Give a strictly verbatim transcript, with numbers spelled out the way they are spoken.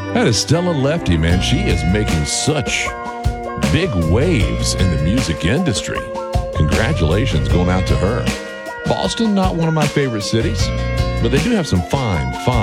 That is Stella Lefty, man. She is making such big waves in the music industry. Congratulations going out to her. Boston, not one of my favorite cities, but they do have some fine, fine